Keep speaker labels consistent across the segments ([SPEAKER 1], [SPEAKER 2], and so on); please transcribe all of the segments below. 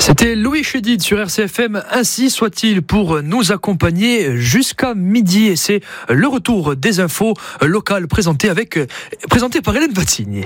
[SPEAKER 1] C'était Louis Chédid sur RCFM, ainsi soit-il, pour nous accompagner jusqu'à midi. Et c'est le retour des infos locales présentées par Hélène Batigne.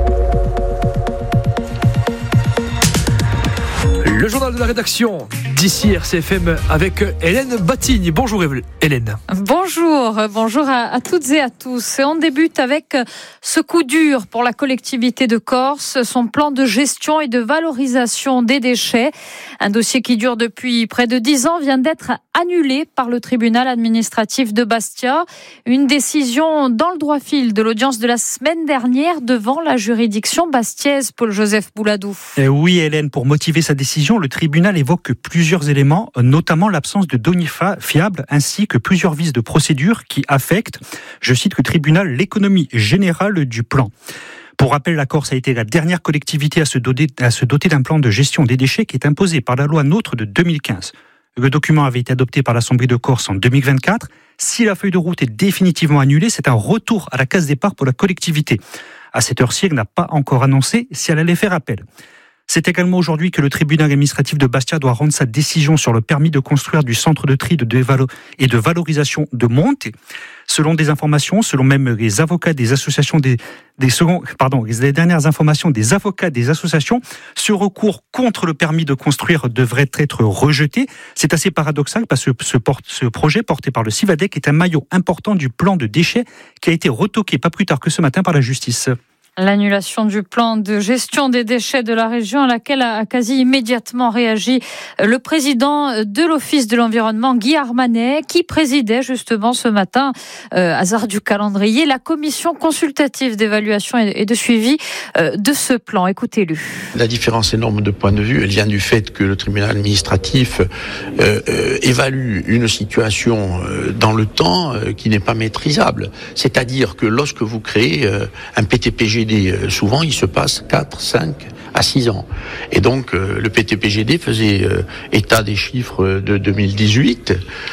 [SPEAKER 1] Le journal de la rédaction d'ici RCFM avec Hélène Batigne. Bonjour Hélène.
[SPEAKER 2] Bonjour à toutes et à tous. Et on débute avec ce coup dur pour la collectivité de Corse, son plan de gestion et de valorisation des déchets. Un dossier qui dure depuis près de 10 ans vient d'être annulé par le tribunal administratif de Bastia. Une décision dans le droit fil de l'audience de la semaine dernière devant la juridiction bastiaise, Paul-Joseph Bouladou.
[SPEAKER 3] Et oui Hélène, pour motiver sa décision, le tribunal évoque plusieurs éléments, notamment l'absence de données fiables ainsi que plusieurs vices de procédure qui affectent, je cite le tribunal, l'économie générale du plan. Pour rappel, la Corse a été la dernière collectivité à se doter d'un plan de gestion des déchets qui est imposé par la loi NOTRe de 2015. Le document avait été adopté par l'Assemblée de Corse en 2024. Si la feuille de route est définitivement annulée, c'est un retour à la case départ pour la collectivité. À cette heure-ci, elle n'a pas encore annoncé si elle allait faire appel. C'est également aujourd'hui que le tribunal administratif de Bastia doit rendre sa décision sur le permis de construire du centre de tri et de valorisation de Monte. Selon des informations, selon même les avocats des associations les dernières informations des avocats des associations, ce recours contre le permis de construire devrait être rejeté. C'est assez paradoxal parce que ce projet porté par le Civadec est un maillot important du plan de déchets qui a été retoqué pas plus tard que ce matin par la justice.
[SPEAKER 2] L'annulation du plan de gestion des déchets de la région à laquelle a quasi immédiatement réagi le président de l'Office de l'environnement, Guy Armanet, qui présidait justement ce matin, hasard du calendrier, la commission consultative d'évaluation et de suivi de ce plan. Écoutez-le.
[SPEAKER 4] La différence énorme de point de vue, elle vient du fait que le tribunal administratif évalue une situation dans le temps qui n'est pas maîtrisable. C'est-à-dire que lorsque vous créez un PTPGD, souvent il se passe 4, 5 à 6 ans. Et donc le PTPGD faisait état des chiffres de 2018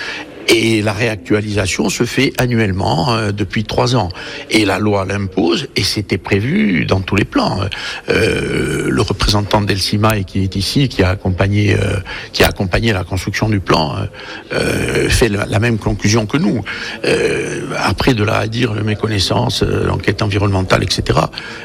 [SPEAKER 4] et la réactualisation se fait annuellement depuis 3 ans. Et la loi l'impose et c'était prévu dans tous les plans. Le représentant d'Elcima qui est ici, qui a accompagné la construction du plan, fait la même conclusion que nous. Après de là à dire méconnaissance, l'enquête environnementale, etc.,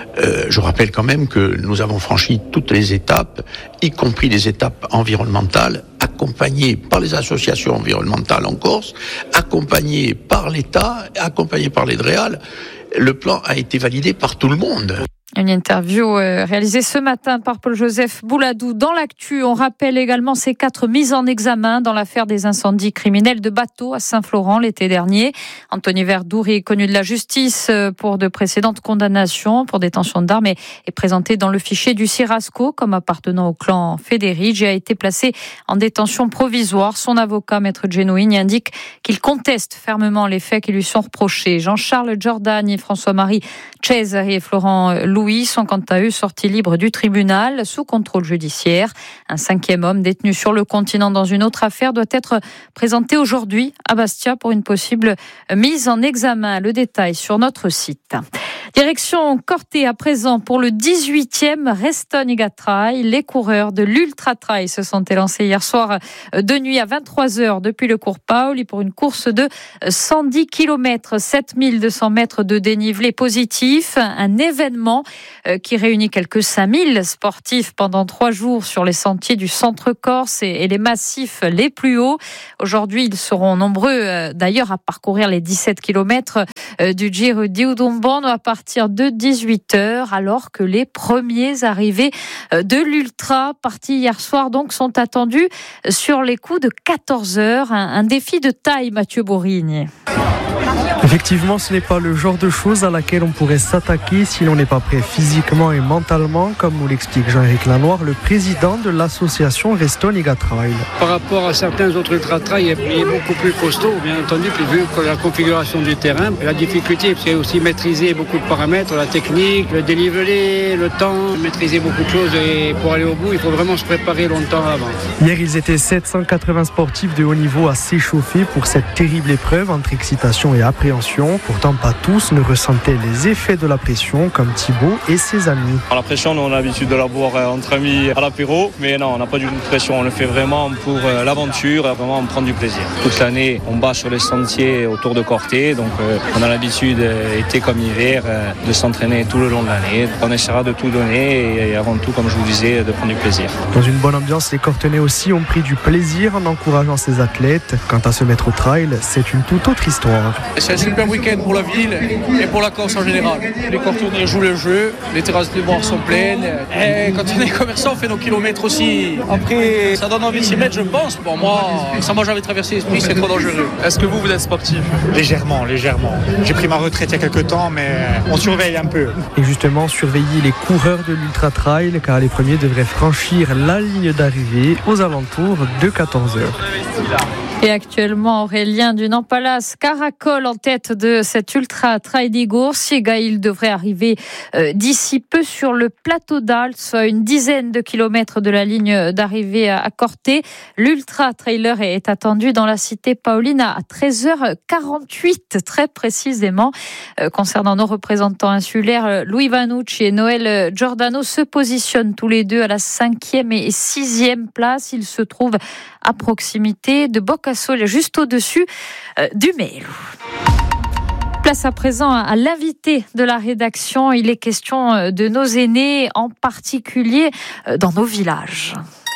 [SPEAKER 4] je rappelle quand même que nous avons franchi toutes les étapes, y compris les étapes environnementales, accompagnées par les associations environnementales en Corse, accompagnées par l'État, accompagnées par les DREAL. Le plan a été validé par tout le monde.
[SPEAKER 2] Une interview réalisée ce matin par Paul-Joseph Bouladou. Dans l'actu, on rappelle également ces 4 mises en examen dans l'affaire des incendies criminels de bateaux à Saint-Florent l'été dernier. Anthony Verdouri est connu de la justice pour de précédentes condamnations pour détention d'armes et est présenté dans le fichier du Cirasco comme appartenant au clan Federici et a été placé en détention provisoire. Son avocat, Maître Genouini, indique qu'il conteste fermement les faits qui lui sont reprochés. Jean-Charles Giordani, François-Marie Cesari et Florent Louis sont quant à eux sortis libres du tribunal sous contrôle judiciaire. Un 5e homme détenu sur le continent dans une autre affaire doit être présenté aujourd'hui à Bastia pour une possible mise en examen. Le détail sur notre site. Direction Corté à présent pour le 18e Restoniga Trail. Les coureurs de l'Ultra Trail se sont élancés hier soir de nuit à 23h depuis le cours Paoli pour une course de 110 km, 7200 mètres de dénivelé positif. Un événement qui réunit quelques 5000 sportifs pendant 3 jours sur les sentiers du centre Corse et les massifs les plus hauts. Aujourd'hui, ils seront nombreux d'ailleurs à parcourir les 17 km du Giro di Udumbono à partir de 18h, alors que les premiers arrivés de l'Ultra, partis hier soir, donc, sont attendus sur les coups de 14h. Un défi de taille, Mathieu Bourrigne.
[SPEAKER 5] Effectivement, ce n'est pas le genre de chose à laquelle on pourrait s'attaquer si l'on n'est pas prêt physiquement et mentalement, comme nous l'explique Jean-Éric Lanoir, le président de l'association Restoniga Trail.
[SPEAKER 6] Par rapport à certains autres ultra-trails, il est beaucoup plus costaud, bien entendu, vu que la configuration du terrain. La difficulté, c'est aussi maîtriser beaucoup de parcours paramètres, la technique, le dénivelé, le temps, maîtriser beaucoup de choses. Et pour aller au bout, il faut vraiment se préparer longtemps avant.
[SPEAKER 5] Hier, ils étaient 780 sportifs de haut niveau à s'échauffer pour cette terrible épreuve entre excitation et appréhension. Pourtant, pas tous ne ressentaient les effets de la pression, comme Thibaut et ses amis.
[SPEAKER 7] La pression, nous, on a l'habitude de la boire entre amis à l'apéro, mais non, on n'a pas du tout de pression. On le fait vraiment pour l'aventure, vraiment prendre du plaisir. Toute l'année, on bat sur les sentiers autour de Corté, donc on a l'habitude, été comme hiver, de s'entraîner tout le long de l'année. On essaiera de tout donner et avant tout, comme je vous disais, de prendre du plaisir.
[SPEAKER 5] Dans une bonne ambiance, les Cortenais aussi ont pris du plaisir en encourageant ces athlètes. Quant à se mettre au trail, c'est une toute autre histoire.
[SPEAKER 8] C'est un super week-end pour la ville et pour la Corse en général. Les Cortenais jouent le jeu, les terrasses de bord sont pleines. Et quand on est commerçant, on fait nos kilomètres aussi. Après, ça donne envie de s'y mettre, je pense. Bon, moi, ça m'a jamais traversé l'esprit, c'est trop dangereux.
[SPEAKER 9] Est-ce que vous êtes sportif ? Légèrement. J'ai pris ma retraite il y a quelques temps, mais on surveille un peu.
[SPEAKER 5] Et justement, surveiller les coureurs de l'Ultra Trail, car les premiers devraient franchir la ligne d'arrivée aux alentours de 14h.
[SPEAKER 2] Et actuellement, Aurélien du Nampalas caracole en tête de cet Ultra Trail d'Igours. Il devrait arriver d'ici peu sur le plateau d'Alt, soit une dizaine de kilomètres de la ligne d'arrivée à Corté. L'Ultra Trailer est attendu dans la cité Pauline à 13h48, très précisément. Concernant nos représentants insulaires, Louis Vanucci et Noël Giordano se positionnent tous les deux à la 5e et 6e place. Ils se trouvent à proximité de Bocassol, juste au-dessus du Mélou. Place à présent à l'invité de la rédaction. Il est question de nos aînés, en particulier dans nos villages.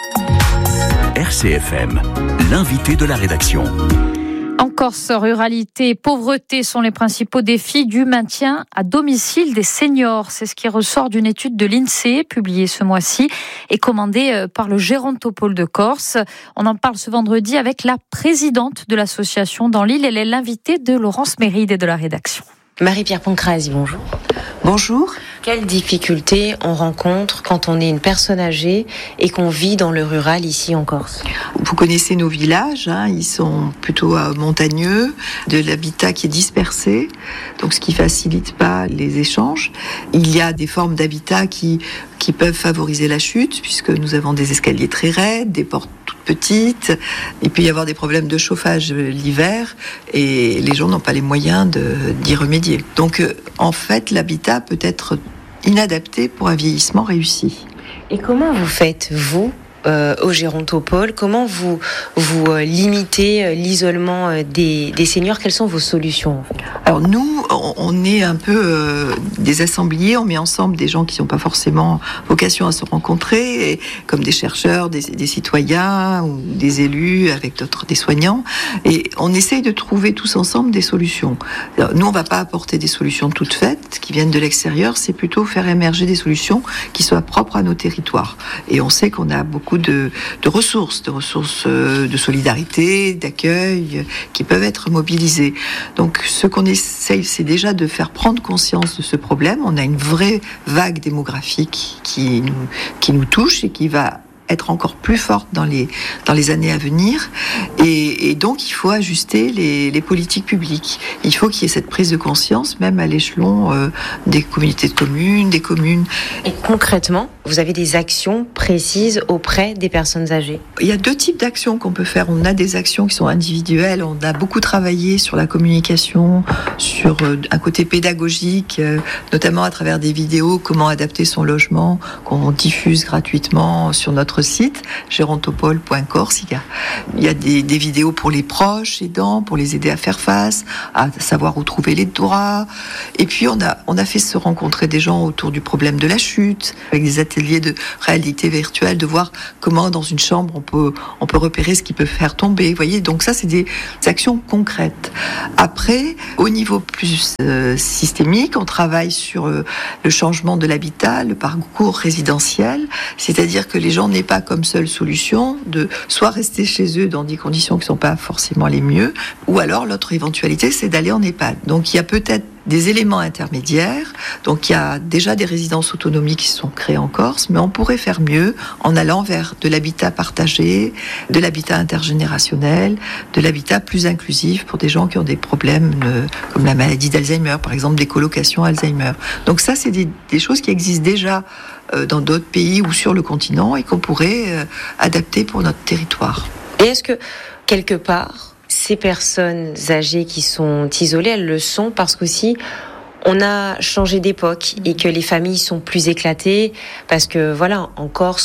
[SPEAKER 10] RCFM, l'invité de la rédaction.
[SPEAKER 2] En Corse, ruralité et pauvreté sont les principaux défis du maintien à domicile des seniors. C'est ce qui ressort d'une étude de l'INSEE publiée ce mois-ci et commandée par le Gérontopole de Corse. On en parle ce vendredi avec la présidente de l'association dans l'île. Elle est l'invitée de Laurence Méride et de la rédaction.
[SPEAKER 11] Marie-Pierre Pancrazi, bonjour.
[SPEAKER 12] Bonjour.
[SPEAKER 11] Quelles difficultés on rencontre quand on est une personne âgée et qu'on vit dans le rural ici en Corse ?
[SPEAKER 12] Vous connaissez nos villages, ils sont plutôt montagneux, de l'habitat qui est dispersé, donc ce qui facilite pas les échanges. Il y a des formes d'habitat qui peuvent favoriser la chute, puisque nous avons des escaliers très raides, des portes toutes petites. Il peut y avoir des problèmes de chauffage l'hiver et les gens n'ont pas les moyens d'y remédier. Donc en fait, l'habitat peut être inadapté pour un vieillissement réussi.
[SPEAKER 11] Et comment vous faites, vous, au Gérontopole, comment vous limitez l'isolement des seniors ? Quelles sont vos solutions ?
[SPEAKER 12] Alors nous, on est un peu des assembliers, on met ensemble des gens qui n'ont pas forcément vocation à se rencontrer, comme des chercheurs, des citoyens ou des élus avec des soignants, et on essaye de trouver tous ensemble des solutions. Alors, nous, on ne va pas apporter des solutions toutes faites, qui viennent de l'extérieur, c'est plutôt faire émerger des solutions qui soient propres à nos territoires. Et on sait qu'on a beaucoup de ressources de solidarité, d'accueil, qui peuvent être mobilisées. Donc ce qu'on essaye, c'est déjà de faire prendre conscience de ce problème. On a une vraie vague démographique qui nous touche et qui va être encore plus forte dans les années à venir. Et donc, il faut ajuster les politiques publiques. Il faut qu'il y ait cette prise de conscience, même à l'échelon des communautés de communes, des communes.
[SPEAKER 11] Et concrètement, vous avez des actions précises auprès des personnes âgées ?
[SPEAKER 12] Il y a deux types d'actions qu'on peut faire. On a des actions qui sont individuelles. On a beaucoup travaillé sur la communication, sur un côté pédagogique, notamment à travers des vidéos, comment adapter son logement, qu'on diffuse gratuitement sur notre site, gérontopole.corse. Il y a des vidéos pour les proches aidants, pour les aider à faire face, à savoir où trouver les droits. Et puis, on a fait se rencontrer des gens autour du problème de la chute, avec des ateliers de réalité virtuelle, de voir comment, dans une chambre, on peut repérer ce qui peut faire tomber. Vous voyez, donc ça, c'est des actions concrètes. Après, au niveau plus systémique, on travaille sur le changement de l'habitat, le parcours résidentiel, c'est-à-dire que les gens n'aient pas comme seule solution de soit rester chez eux dans des conditions qui ne sont pas forcément les mieux, ou alors l'autre éventualité, c'est d'aller en EHPAD. Donc il y a peut-être des éléments intermédiaires. Donc il y a déjà des résidences autonomie qui sont créées en Corse, mais on pourrait faire mieux en allant vers de l'habitat partagé, de l'habitat intergénérationnel, de l'habitat plus inclusif pour des gens qui ont des problèmes comme la maladie d'Alzheimer, par exemple des colocations Alzheimer. Donc ça, c'est des choses qui existent déjà dans d'autres pays ou sur le continent et qu'on pourrait adapter pour notre territoire.
[SPEAKER 11] Et est-ce que, quelque part, ces personnes âgées qui sont isolées, elles le sont parce qu'aussi on a changé d'époque et que les familles sont plus éclatées parce que voilà, en Corse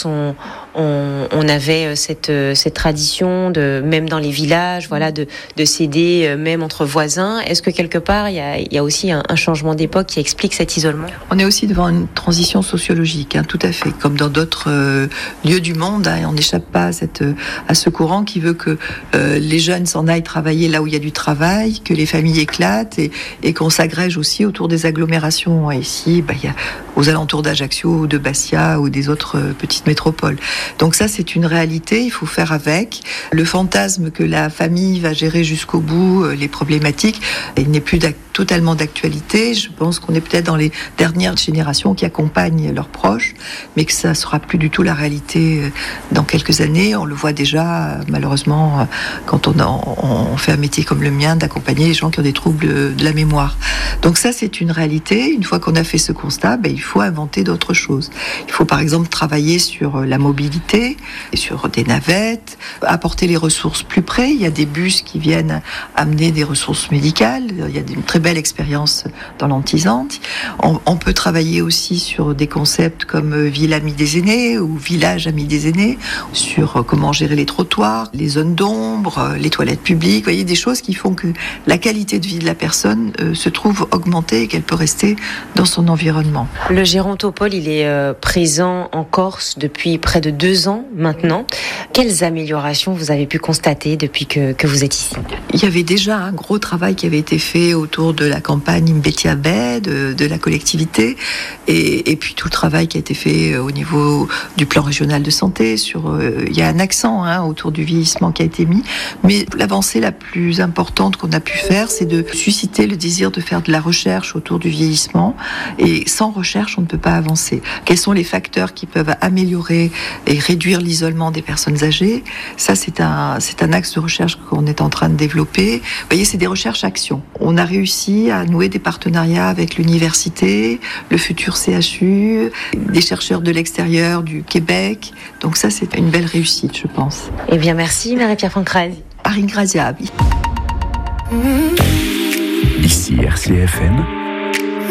[SPEAKER 11] on avait cette tradition de, même dans les villages, voilà, de s'aider même entre voisins. Est-ce que quelque part il y a aussi un changement d'époque qui explique cet isolement?
[SPEAKER 12] On est aussi devant une transition sociologique, tout à fait, comme dans d'autres lieux du monde. On n'échappe pas à ce courant qui veut que les jeunes s'en aillent travailler là où il y a du travail, que les familles éclatent et qu'on s'agrège aussi autour des agglomérations. Et ici, il y a aux alentours d'Ajaccio ou de Bastia ou des autres petites métropoles. Donc ça, c'est une réalité, il faut faire avec. Le fantasme que la famille va gérer jusqu'au bout les problématiques, il n'est plus totalement d'actualité. Je pense qu'on est peut-être dans les dernières générations qui accompagnent leurs proches, mais que ça sera plus du tout la réalité dans quelques années. On le voit déjà, malheureusement, quand on fait un métier comme le mien, d'accompagner les gens qui ont des troubles de la mémoire. Donc ça, c'est une réalité. Une fois qu'on a fait ce constat, il faut inventer d'autres choses. Il faut par exemple travailler sur la mobilité, sur des navettes, apporter les ressources plus près. Il y a des bus qui viennent amener des ressources médicales. Il y a une très belle expérience dans l'Antisante. On peut travailler aussi sur des concepts comme ville amie des aînés ou village ami des aînés, sur comment gérer les trottoirs, les zones d'ombre, les toilettes publiques. Vous voyez, des choses qui font que la qualité de vie de la personne se trouve augmentée et qu'elle peut rester dans son environnement.
[SPEAKER 11] Le Gérontopole, il est présent en Corse depuis près de 2 ans maintenant. Quelles améliorations vous avez pu constater depuis que vous êtes ici?
[SPEAKER 12] Il y avait déjà un gros travail qui avait été fait autour de la campagne Mbetia Bay, de la collectivité, et puis tout le travail qui a été fait au niveau du plan régional de santé. Il y a un accent autour du vieillissement qui a été mis, mais l'avancée la plus importante qu'on a pu faire, c'est de susciter le désir de faire de la recherche autour du vieillissement, et sans recherche, on ne peut pas avancer. Quels sont les facteurs qui peuvent améliorer et réduire l'isolement des personnes âgées? Ça, c'est un axe de recherche qu'on est en train de développer. Vous voyez, c'est des recherches-actions. On a réussi à nouer des partenariats avec l'université, le futur CHU, des chercheurs de l'extérieur, du Québec. Donc ça, c'est une belle réussite, je pense.
[SPEAKER 11] Eh bien, merci Marie-Pierre Pancrazi.
[SPEAKER 12] A ringraziarvi.
[SPEAKER 10] Ici RCFM.